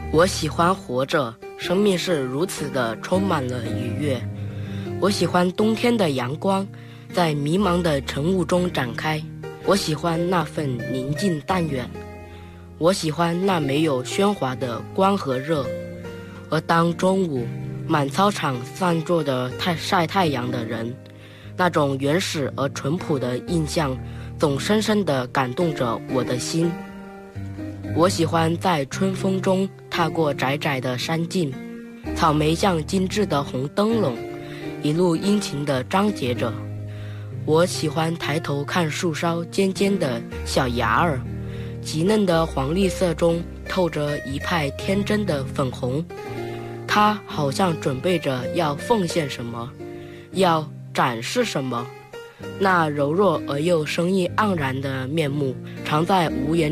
我喜欢活着，生命是如此的充满了愉悦。我喜欢冬天的阳光在迷茫的晨雾中展开，我喜欢那份宁静淡远，我喜欢那没有喧哗的光和热。而当中午满操场散坐的晒太阳的人，那种原始而淳朴的印象总深深地感动着我的心。我喜欢在春风中踏过窄窄的山径，草莓像精致的红灯笼，一路殷勤地张结着。我喜欢抬头看树梢尖尖的小芽儿，极嫩的黄绿色中透着一派天真的粉红，它好像准备着要奉献什么，要展示什么。那柔弱而又生意盎然的面目，常在无言